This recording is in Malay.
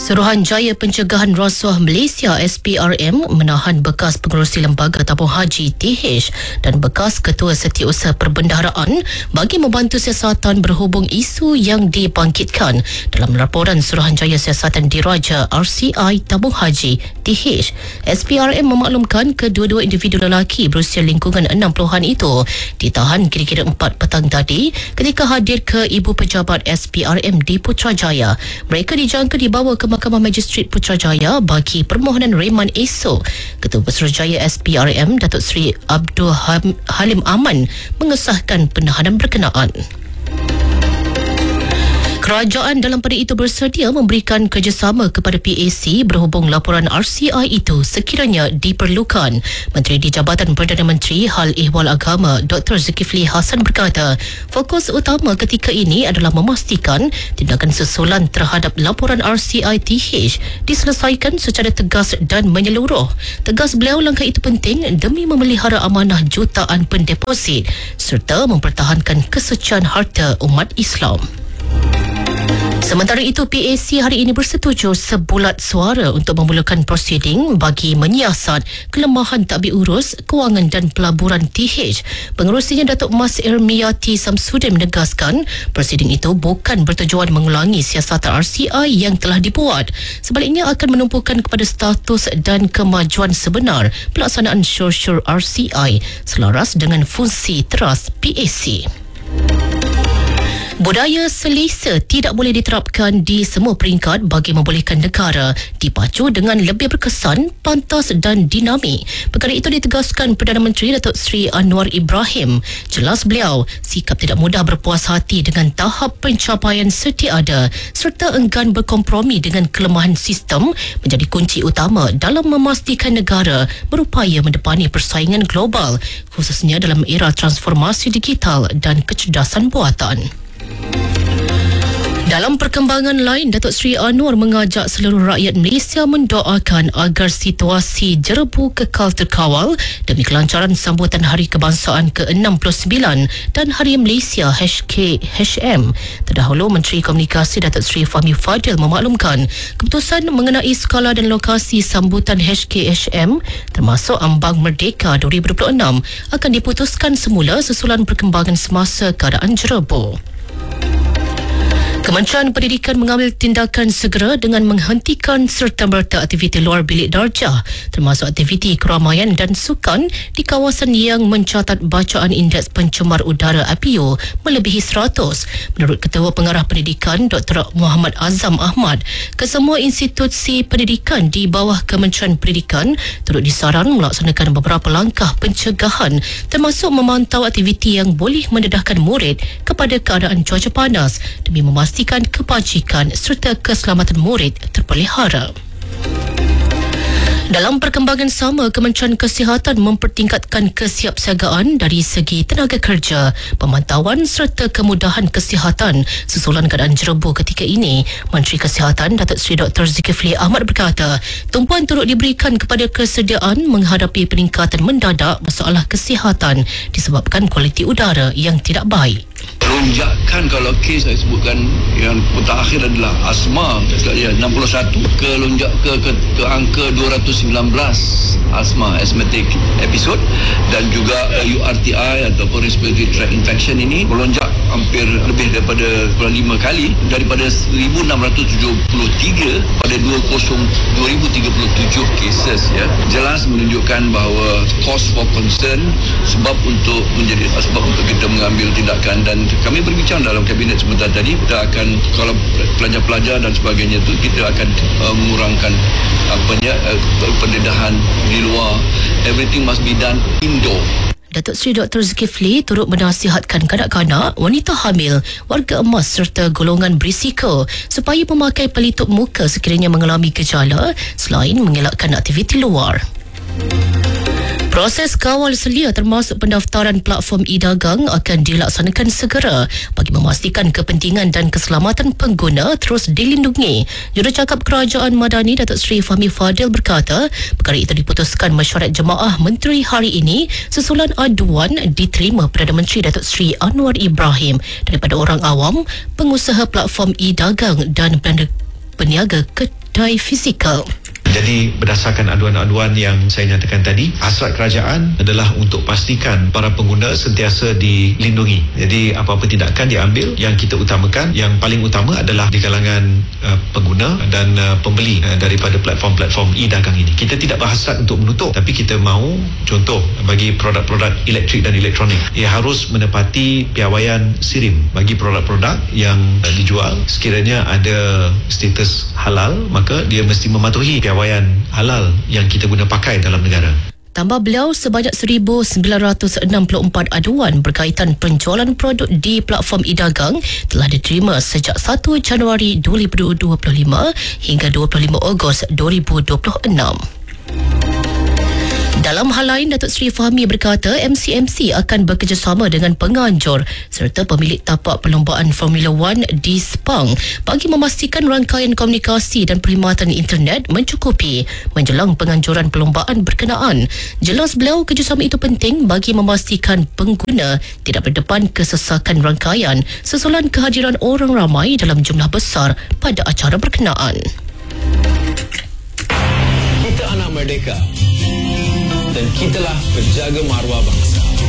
Suruhanjaya Pencegahan Rasuah Malaysia SPRM menahan bekas pengerusi Lembaga Tabung Haji TH dan bekas Ketua Setiausaha Perbendaharaan bagi membantu siasatan berhubung isu yang dibangkitkan dalam laporan Suruhanjaya Siasatan Diraja RCI Tabung Haji TH. SPRM memaklumkan kedua-dua individu lelaki berusia lingkungan 60-an itu ditahan kira-kira 4 petang tadi ketika hadir ke Ibu Pejabat SPRM di Putrajaya. Mereka dijangka dibawa ke Mahkamah Magistrate Putrajaya bagi permohonan reman esok. Ketua Pesuruhjaya SPRM Datuk Seri Abdul Halim Aman mengesahkan penahanan berkenaan. Kerajaan dalam pada itu bersedia memberikan kerjasama kepada PAC berhubung laporan RCI itu sekiranya diperlukan. Menteri di Jabatan Perdana Menteri Hal Ehwal Agama Dr. Zulkifli Hasan berkata, fokus utama ketika ini adalah memastikan tindakan susulan terhadap laporan RCI TH diselesaikan secara tegas dan menyeluruh. Tegas beliau, langkah itu penting demi memelihara amanah jutaan pendeposit serta mempertahankan kesucian harta umat Islam. Sementara itu, PAC hari ini bersetuju sebulat suara untuk memulakan prosiding bagi menyiasat kelemahan tadbir urus, kewangan dan pelaburan TH. Pengerusinya Datuk Mas Ermiyati Samsudin menegaskan prosiding itu bukan bertujuan mengulangi siasatan RCI yang telah dibuat. Sebaliknya akan menumpukan kepada status dan kemajuan sebenar pelaksanaan syur-syur RCI selaras dengan fungsi teras PAC. Budaya selesa tidak boleh diterapkan di semua peringkat bagi membolehkan negara dipacu dengan lebih berkesan, pantas dan dinamik. Perkara itu ditegaskan Perdana Menteri Datuk Seri Anwar Ibrahim. Jelas beliau, sikap tidak mudah berpuas hati dengan tahap pencapaian setiada serta enggan berkompromi dengan kelemahan sistem menjadi kunci utama dalam memastikan negara berupaya mendepani persaingan global, khususnya dalam era transformasi digital dan kecerdasan buatan. Dalam perkembangan lain, Datuk Seri Anwar mengajak seluruh rakyat Malaysia mendoakan agar situasi jerebu kekal terkawal demi kelancaran sambutan Hari Kebangsaan ke-69 dan Hari Malaysia HKHM. Terdahulu, Menteri Komunikasi Datuk Seri Fahmi Fadil memaklumkan keputusan mengenai skala dan lokasi sambutan HKHM termasuk Ambang Merdeka 2026 akan diputuskan semula susulan perkembangan semasa keadaan jerebu. Kementerian Pendidikan mengambil tindakan segera dengan menghentikan serta-merta aktiviti luar bilik darjah termasuk aktiviti keramaian dan sukan di kawasan yang mencatat bacaan indeks pencemar udara APU melebihi 100. Menurut Ketua Pengarah Pendidikan Dr. Muhammad Azam Ahmad, kesemua institusi pendidikan di bawah Kementerian Pendidikan turut disaran melaksanakan beberapa langkah pencegahan termasuk memantau aktiviti yang boleh mendedahkan murid kepada keadaan cuaca panas demi memastikan kebajikan serta keselamatan murid terpelihara. Dalam perkembangan sama, Kementerian Kesihatan mempertingkatkan kesiapsiagaan dari segi tenaga kerja, pemantauan serta kemudahan kesihatan susulan keadaan jerebu ketika ini. Menteri Kesihatan Datuk Seri Dr. Zulkifli Ahmad berkata, tumpuan turut diberikan kepada kesediaan menghadapi peningkatan mendadak masalah kesihatan disebabkan kualiti udara yang tidak baik. Lonjakan kalau kes saya sebutkan yang terakhir adalah asma 61 lonjak ke angka 219 asthmatic episode dan juga URTI ataupun respiratory tract infection ini melonjak hampir lebih daripada 5 kali daripada 1673 pada 2037 cases ya. Jelas menunjukkan bahawa cause for concern, sebab untuk kita mengambil tindakan. Dan kami berbincang dalam kabinet sebentar tadi, kita akan, kalau pelajar-pelajar dan sebagainya tu, kita akan mengurangkan pendedahan di luar. Everything must be done indoor. Datuk Seri Dr. Zulkifli turut menasihatkan kanak-kanak, wanita hamil, warga emas serta golongan berisiko supaya memakai pelitup muka sekiranya mengalami gejala selain mengelakkan aktiviti luar. Proses kawal selia termasuk pendaftaran platform e-dagang akan dilaksanakan segera bagi memastikan kepentingan dan keselamatan pengguna terus dilindungi. Jurucakap Kerajaan Madani Datuk Seri Fahmi Fadil berkata, perkara itu diputuskan mesyuarat jemaah menteri hari ini susulan aduan diterima Perdana Menteri Datuk Seri Anwar Ibrahim daripada orang awam, pengusaha platform e-dagang dan peniaga kedai fizikal. Jadi berdasarkan aduan-aduan yang saya nyatakan tadi, hasrat kerajaan adalah untuk pastikan para pengguna sentiasa dilindungi. Jadi apa-apa tindakan diambil, yang kita utamakan, yang paling utama adalah di kalangan pengguna dan pembeli daripada platform-platform e-dagang ini. Kita tidak berhasrat untuk menutup, tapi kita mahu, contoh bagi produk-produk elektrik dan elektronik, ia harus menepati piawaian SIRIM. Bagi produk-produk yang dijual, sekiranya ada status halal, maka dia mesti mematuhi piawaian halal yang kita guna pakai dalam negara. Tambah beliau, sebanyak 1,964 aduan berkaitan penjualan produk di platform e-dagang telah diterima sejak 1 Januari 2025 hingga 25 Ogos 2026. Dalam hal lain, Datuk Seri Fahmi berkata MCMC akan bekerjasama dengan penganjur serta pemilik tapak perlombaan Formula 1 di Sepang bagi memastikan rangkaian komunikasi dan perkhidmatan internet mencukupi menjelang penganjuran perlombaan berkenaan. Jelas beliau, kerjasama itu penting bagi memastikan pengguna tidak berdepan kesesakan rangkaian susulan kehadiran orang ramai dalam jumlah besar pada acara berkenaan. Kita anak merdeka dan kitalah penjaga maruah bangsa.